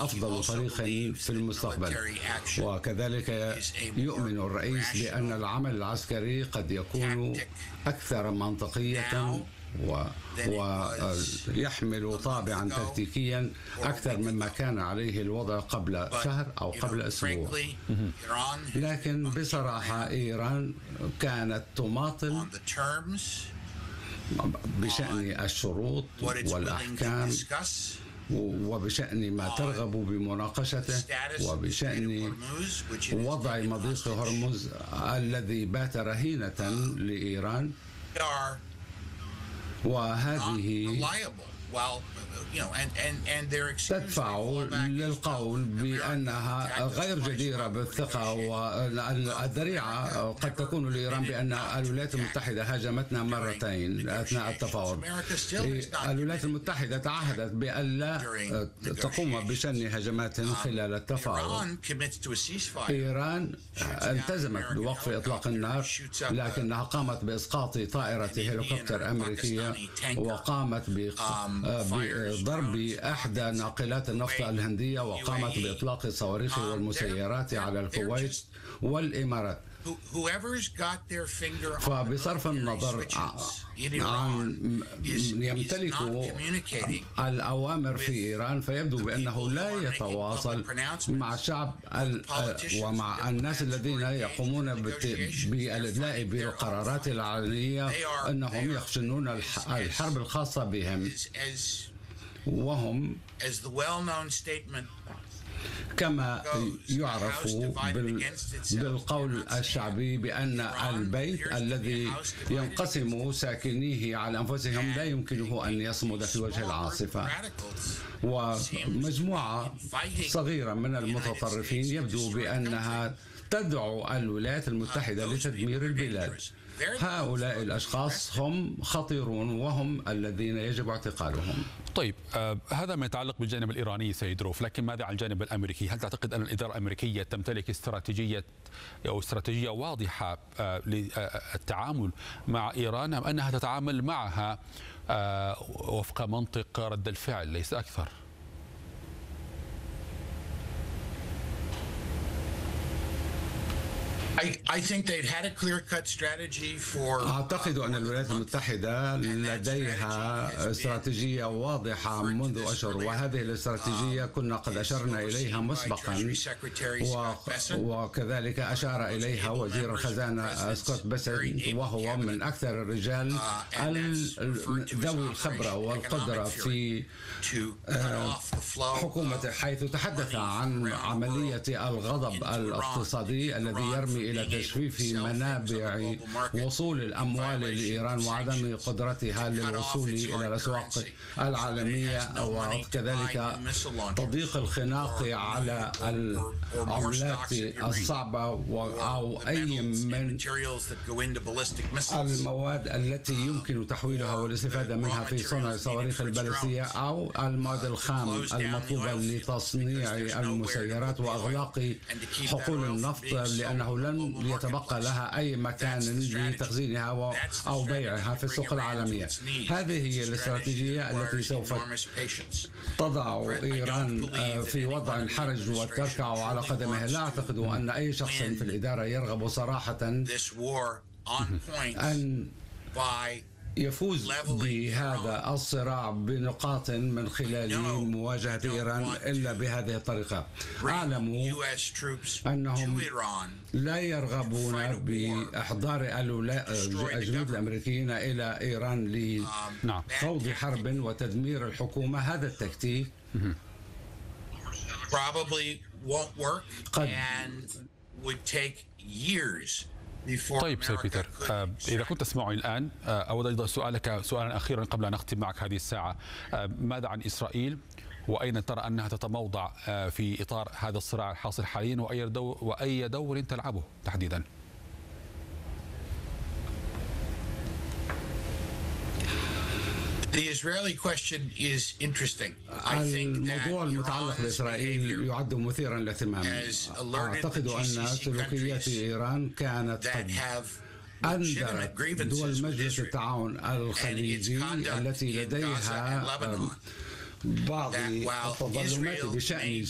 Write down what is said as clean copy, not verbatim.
أفضل طريق في المستقبل. وكذلك يؤمن الرئيس بأن العمل العسكري قد يكون أكثر منطقية ويحمل طابعا تكتيكيا أكثر مما كان عليه الوضع قبل شهر أو قبل أسبوع. لكن بصراحة إيران كانت تماطل بشأن الشروط والأحكام وبشأن ما ترغب بمناقشته وبشأن وضع مضيق هرمز الذي بات رهينة لإيران، وهذه تدفع للقول بأنها غير جديرة بالثقة، والذريعة قد تكون لإيران بأن الولايات المتحدة هاجمتنا مرتين أثناء التفاوض. الولايات المتحدة تعهدت بألا تقوم بشن هجمات خلال التفاوض. إيران التزمت بوقف إطلاق النار، لكنها قامت بإسقاط طائرة هليكوبتر أمريكية، وقامت بضرب إحدى ناقلات النفط الهندية، وقامت بإطلاق الصواريخ والمسيرات على الكويت والإمارات. فبصرف النظر عن يمتلك الأوامر في إيران، فيبدو بأنه لا يتواصل مع الشعب ومع الناس الذين يقومون بالإدلاء بالقرارات العلنية، أنهم يخشنون الحرب الخاصة بهم، وهم كما يعرف بالقول الشعبي بأن البيت الذي ينقسم ساكنيه على أنفسهم لا يمكنه أن يصمد في وجه العاصفة. ومجموعة صغيرة من المتطرفين يبدو بأنها تدعو الولايات المتحدة لتدمير البلاد. هؤلاء الأشخاص هم خطيرون وهم الذين يجب اعتقالهم. طيب، هذا ما يتعلق بالجانب الإيراني سيد روف، لكن ماذا عن الجانب الأمريكي؟ هل تعتقد أن الإدارة الأمريكية تمتلك استراتيجية واضحة للتعامل مع إيران، أم أنها تتعامل معها وفق منطق رد الفعل ليس أكثر؟ أعتقد أن الولايات المتحدة لديها استراتيجية واضحة منذ أشهر، وهذه الاستراتيجية كنا قد أشرنا إليها مسبقا، وكذلك أشار إليها وزير الخزانة سكوت بيسنت، وهو من أكثر الرجال ذوي الخبرة والقدرة في حكومته، حيث تحدث عن عملية الغضب الاقتصادي الذي يرمي إلى تجفيف منابع وصول الأموال لإيران وعدم قدرتها للوصول إلى الأسواق العالمية، وكذلك تضييق الخناق على العملات الصعبة أو أي من المواد التي يمكن تحويلها والاستفادة منها في صنع الصواريخ البالستية، أو المواد الخام المطلوبة لتصنيع المسيرات وإغلاق حقول النفط، لأنه لن يتبقى لها أي مكان لتخزينها أو بيعها في السوق العالمية. هذه هي الاستراتيجية التي سوف تضع إيران في وضع حرج وتركع على قدمها. لا أعتقد أن أي شخص في الإدارة يرغب صراحة أن يفوز بهذا الصراع بنقاط من خلال مواجهة إيران إلا بهذه الطريقة. أعلم أنهم لا يرغبون بإحضار الجنود الأمريكيين إلى إيران لخوض حرب وتدمير الحكومة. هذا التكتيك قد طيب سيد بيتر، إذا كنت تسمعني الآن، أود أن أسألك سؤالا أخيرا قبل أن نختم معك هذه الساعة. ماذا عن إسرائيل، وأين ترى أنها تتموضع في إطار هذا الصراع الحاصل حاليا، وأي دور تلعبه تحديدا؟ الموضوع المتعلق بإسرائيل يعد مثيرا للاهتمام. أعتقد أن سلوكيات إيران كانت قد أنذرت دول مجلس التعاون الخليجي التي لديها بعض التظلمات بشأن